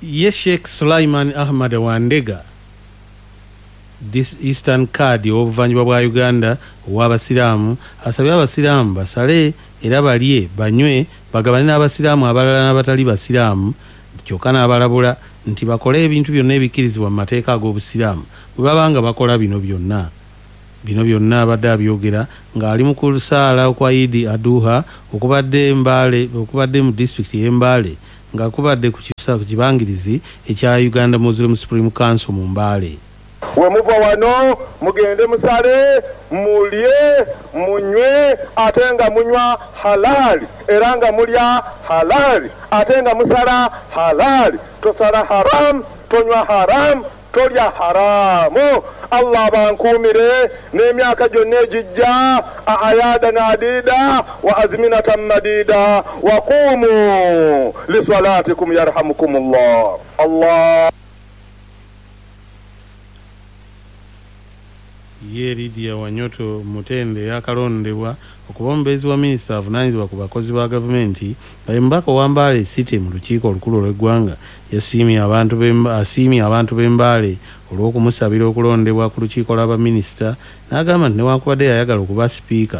ye Sheikh Sulaiman Ahmad Wandega this Eastern Card obuvanjuba bwa Uganda w'abasiraamu asabye abasiraamu basale era balye banywe bagabane n'abasiraamu abalala n'abatali basiraamu kyokka n'abalabula nti bakole ebintu byonna ebikirizibwa mu mateeka ag'obusiraamu bwe babanga bakola bino byonna abadde abyogera ng'ali mu kusaala kwa Idi Aduha okubadde mu district y'Embale ng'akubadde ku kibangirizi ekya Uganda Muslim Supreme Council mu Mbale. We muva wano mugende musale mulye munywe atenga munywa halali eranga mulya halali atenga musala halali tosala haram tonywa haram tolya haramu. Allah bankumire n'emyaka gyonna ejijja ayada nadida wa azminatan madida wa qumu li salatikum yarhamukumullah. Allah ye Lydia Wanyoto Mutende yakalondebwa okuba omubeezi wa minisita avunaanyizibwa ku bakozi ba gavumenti mbaka ow'Ambale City mu lukiiko olukulu olw'eggwanga asiimye abantu b'Embale olw'okumusabira okulondebwa ku lukiiko lw'abaminisita n'agamba nti newankubadde yayagala okuba sipiika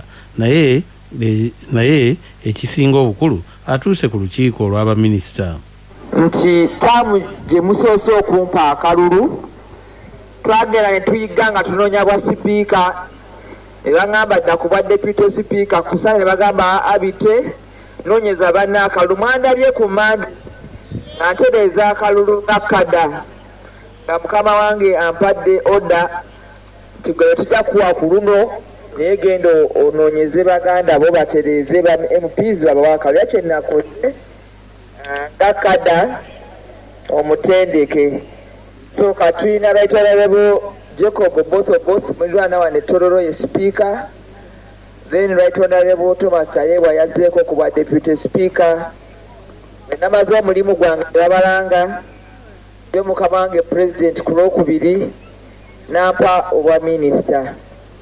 naye ekisinga obukulu atuuse ku lukiiko olw'abaminisita nti taamu gye musoose okumpa akalulu twagera ne tuyiga nga tunoonya bwa sipiika ne bagamba dda ku bwa deputy sipiika kusana ne bagamba abite noonyeza banne akalulu mwandabye ku manda nga ntereeza akalulu nakkada nga mukama wange ampadde oda nti gwe tujja kuwa ku luno naye genda onoonyeze baganda bo batereeze ba MPs babawa akalulu yakye nakoze nakkada omutendeke. So katwina right honorable Jacob both mulwana wane Tororo ye speaker, then right honorable Thomas Tayewa yazeko kuba deputy speaker. Namazo mulimu gwange yabalanga yo mukamange president kulokubiri napa obwa minister.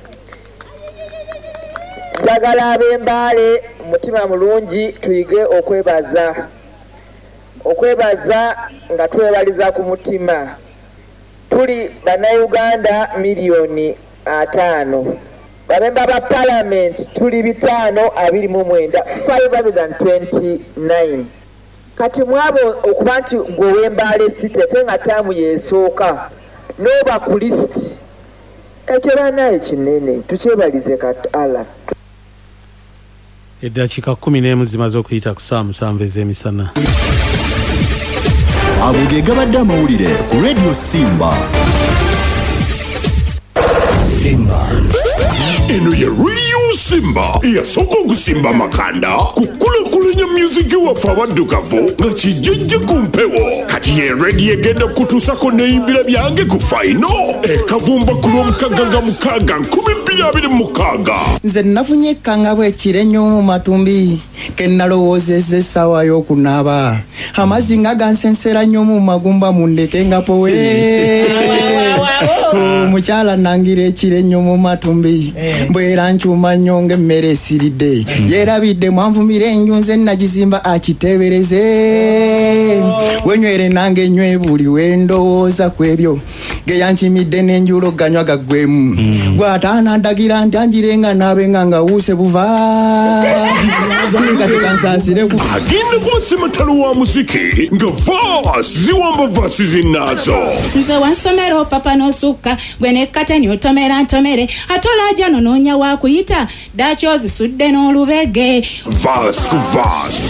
Njagala ab'Embale mutima mulungi tuyige okwebaza nga twebaliza ku mutima. Tuli bannayuganda miliyoni 5 babemba ba parliament tuli 529 529 kati mwabo okuba nti gw'Embale City tenga taamu yeesooka noba ku list ekyo banaye kinene tukyebalize katala. Eddakiika 11 zimaze okuyita ku saa 7 ez'emisana. Ago ge gabadde amawulire ku Radio Simba. Eno ye Radio Simba eyasooka okusimba makanda kukulakulanya musiki waffe abaddugavu nga kijjejje ku mpewo kati ye radio egenda kutuusako n'eyimbira byange ku faino ekavumba ku lw'omukaaga nga mukaaga 2026. Nze nafunye ekkanga bw'ekire nnyo mu matumbi ke nalowoozezza essaawa y'okunaaba amazzi nga gansensera nnyo mu magumba mundeke nga powe omukyala nangira ekire nnyo mu matumbi mbwera nkyuma nnyo ng'emmere esiridde yeerabidde mwanvumira enju nze nagizimba akiteebereze wenywere nange nywe buli wendowooza ku ebyo geyankimidde n'enjulo ganywa gaggwemu gw'ataana ndagira nti anjirenga naabenga nga wuuse buva agenda kubasematalo wa muziki nga vaasi ziwamba vaasi zinnazo. Nze wansomero papa n'osukka gwe nekkateni otomera ntomere atolajja nonoonya wakuyita daki ozisudde n'olubege vaasi ku vaasi